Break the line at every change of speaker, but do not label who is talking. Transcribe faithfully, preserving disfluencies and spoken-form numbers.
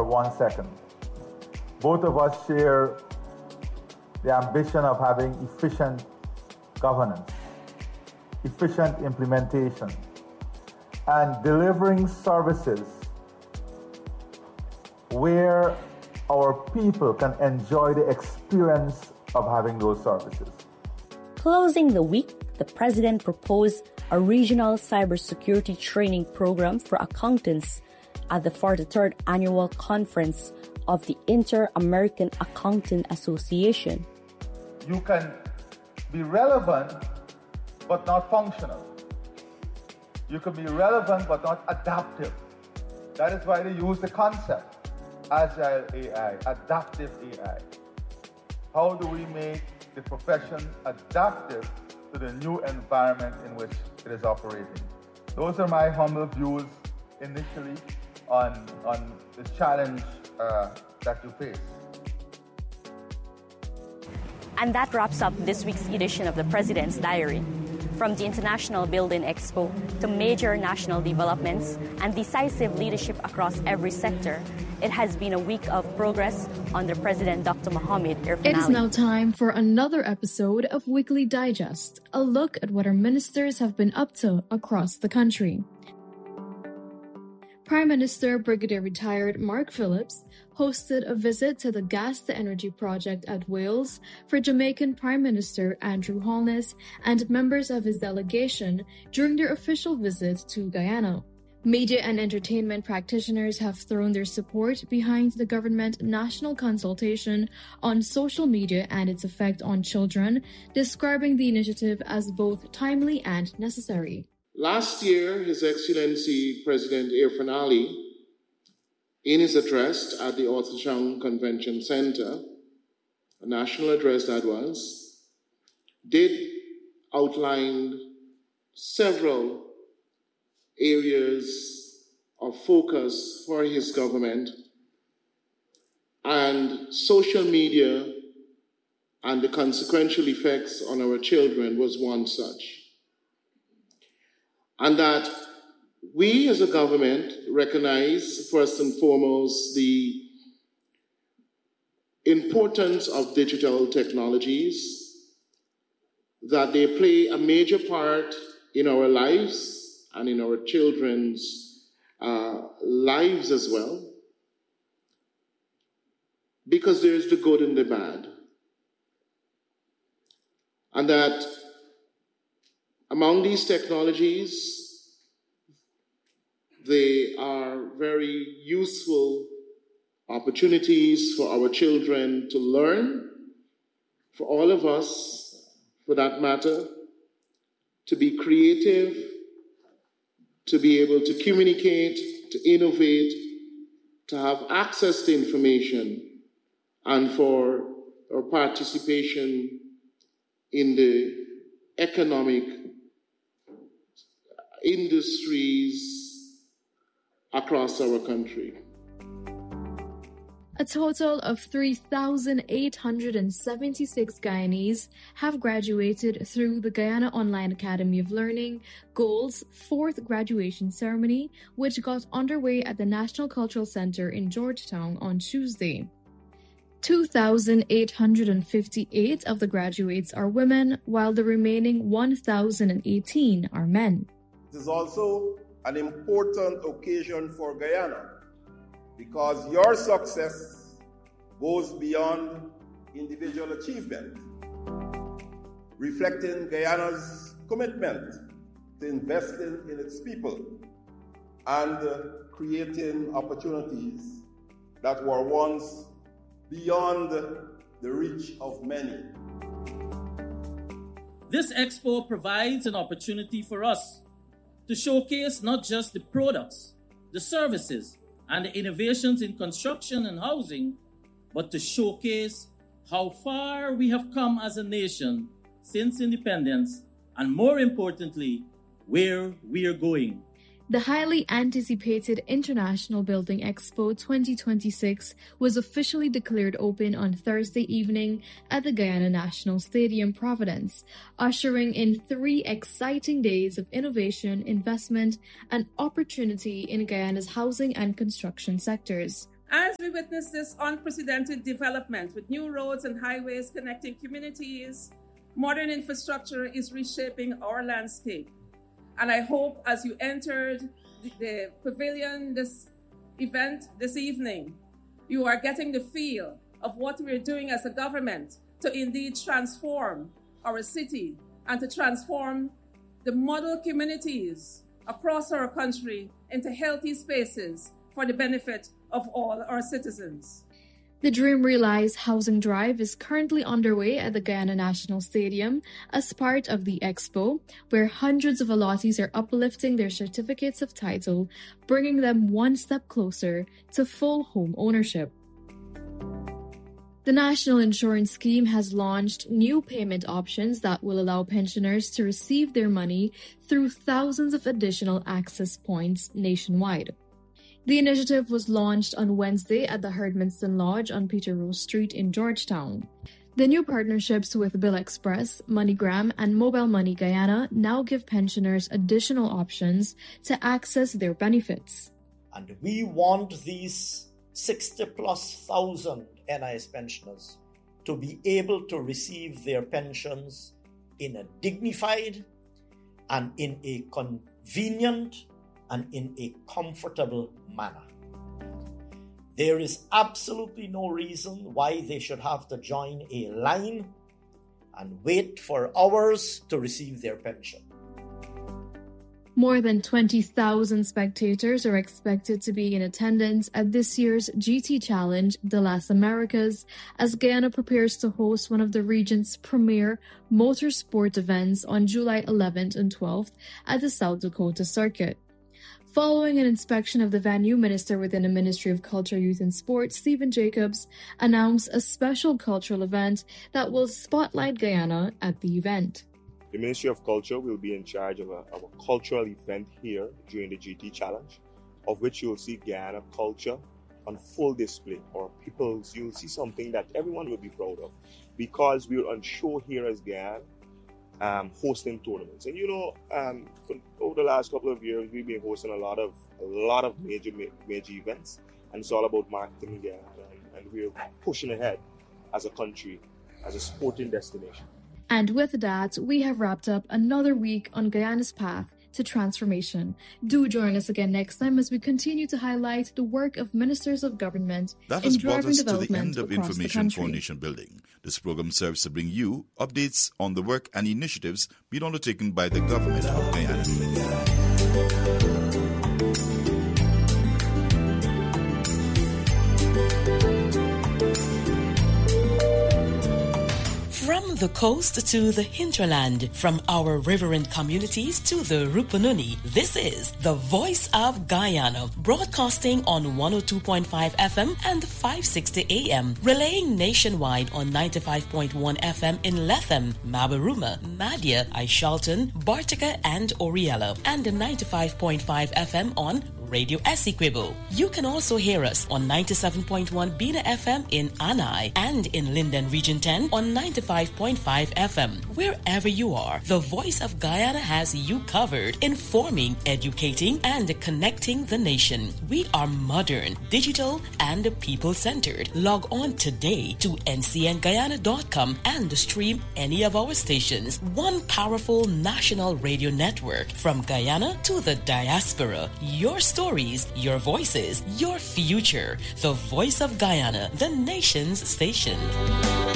one second. Both of us share the ambition of having efficient governance, efficient implementation, and delivering services where our people can enjoy the experience of having those services.
Closing the week, the President proposed a regional cybersecurity training program for accountants at the forty-third Annual Conference of the Inter-American Accountant Association.
You can be relevant but not functional. You can be relevant but not adaptive. That is why they use the concept, Agile A I, Adaptive A I. How do we make the profession adaptive to the new environment in which it is operating? Those are my humble views initially on, on the challenge uh, that you face.
And that wraps up this week's edition of the President's Diary. From the International Building Expo to major national developments and decisive leadership across every sector, it has been a week of progress under President Doctor Mohamed Irfaan Ali.
It is now time for another episode of Weekly Digest, a look at what our ministers have been up to across the country. Prime Minister Brigadier Retired Mark Phillips hosted a visit to the Gas to Energy project at Wales for Jamaican Prime Minister Andrew Holness and members of his delegation during their official visit to Guyana. Media and entertainment practitioners have thrown their support behind the government national consultation on social media and its effect on children, describing the initiative as both timely and necessary.
Last year, His Excellency President Irfaan Ali, in his address at the Arthur Chang Convention Center, a national address that was, did outline several areas of focus for his government, and social media and the consequential effects on our children was one such. And that we as a government recognize first and foremost the importance of digital technologies, that they play a major part in our lives and in our children's uh, lives as well, because there's the good and the bad. And that among these technologies, they are very useful opportunities for our children to learn, for all of us, for that matter, to be creative, to be able to communicate, to innovate, to have access to information, and for our participation in the economic industries across our country.
A total of three thousand eight hundred seventy-six Guyanese have graduated through the Guyana Online Academy of Learning, GOLD's fourth graduation ceremony, which got underway at the National Cultural Center in Georgetown on Tuesday. two thousand eight hundred fifty-eight of the graduates are women, while the remaining one thousand eighteen are men.
It is also an important occasion for Guyana because your success goes beyond individual achievement, reflecting Guyana's commitment to investing in its people and uh, creating opportunities that were once beyond the reach of many.
This expo provides an opportunity for us to showcase not just the products, the services, and the innovations in construction and housing, but to showcase how far we have come as a nation since independence, and more importantly, where we are going.
The highly anticipated International Building Expo twenty twenty-six was officially declared open on Thursday evening at the Guyana National Stadium, Providence, ushering in three exciting days of innovation, investment, and opportunity in Guyana's housing and construction sectors.
As we witness this unprecedented development with new roads and highways connecting communities, modern infrastructure is reshaping our landscape. And I hope as you entered the pavilion, this event this evening, you are getting the feel of what we're doing as a government to indeed transform our city and to transform the model communities across our country into healthy spaces for the benefit of all our citizens.
The Dream Realize Housing Drive is currently underway at the Guyana National Stadium as part of the Expo, where hundreds of allottees are uplifting their certificates of title, bringing them one step closer to full home ownership. The National Insurance Scheme has launched new payment options that will allow pensioners to receive their money through thousands of additional access points nationwide. The initiative was launched on Wednesday at the Herdmanston Lodge on Peter Rose Street in Georgetown. The new partnerships with Bill Express, MoneyGram, and Mobile Money Guyana now give pensioners additional options to access their benefits.
And we want these sixty plus thousand N I S pensioners to be able to receive their pensions in a dignified and in a convenient and in a comfortable manner. There is absolutely no reason why they should have to join a line and wait for hours to receive their pension.
More than twenty thousand spectators are expected to be in attendance at this year's G T Challenge, the Las Americas, as Guyana prepares to host one of the region's premier motorsport events on July eleventh and twelfth at the South Dakota Circuit. Following an inspection of the venue, Minister within the Ministry of Culture, Youth and Sport, Stephen Jacobs, announced a special cultural event that will spotlight Guyana at the event.
The Ministry of Culture will be in charge of a, of a cultural event here during the G T Challenge, of which you'll see Guyana culture on full display, or people, you'll see something that everyone will be proud of, because we're on show here as Guyana, um, hosting tournaments. And you know, um, for, over the last couple of years, we've been hosting a lot of a lot of major major events, and it's all about marketing Guyana, and, and we're pushing ahead as a country, as a sporting destination.
And with that, we have wrapped up another week on Guyana's path to transformation. Do join us again next time as we continue to highlight the work of ministers of government
that has
in
brought
driving
us to the
development
end of
across
Information
the
for Nation Building. This program serves to bring you updates on the work and initiatives being undertaken by the government of Guyana.
From the coast to the hinterland, from our riverine communities to the Rupununi, this is the Voice of Guyana, broadcasting on one oh two point five F M and five sixty A M, relaying nationwide on ninety-five point one F M in Lethem, Mabaruma, Madia, Aishalton, Bartica, and Oriella, and ninety-five point five F M on Radio Essequibo. You can also hear us on ninety-seven point one Bina F M in Anai and in Linden Region ten on ninety-five point five F M. Wherever you are, the Voice of Guyana has you covered, informing, educating, and connecting the nation. We are modern, digital, and people-centered. Log on today to N C N Guyana dot com and stream any of our stations. One powerful national radio network from Guyana to the diaspora. Your stories, your voices, your future. The Voice of Guyana, the nation's station.